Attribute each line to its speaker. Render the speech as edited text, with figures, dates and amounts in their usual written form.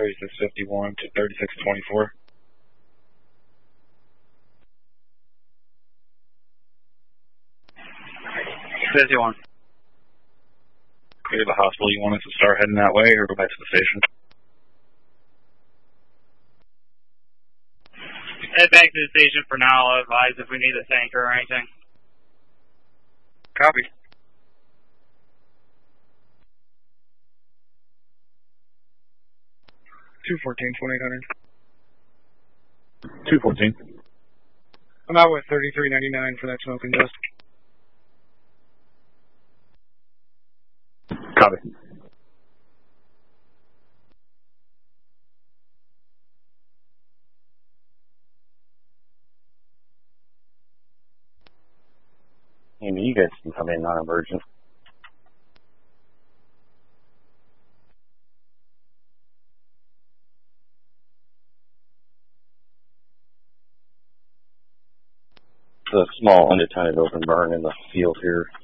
Speaker 1: 3651 to 3624.
Speaker 2: 51.
Speaker 1: Clear the hospital. You want us to start heading that way or go back to the station?
Speaker 2: Head back to the station for now. I'll advise if we need a tanker or anything.
Speaker 1: Copy. $214.
Speaker 3: I'm out with 3399 for that smoke and dust.
Speaker 1: Copy.
Speaker 4: Amy, you guys can come in non-emergent. It's a small undetected open burn in the field here.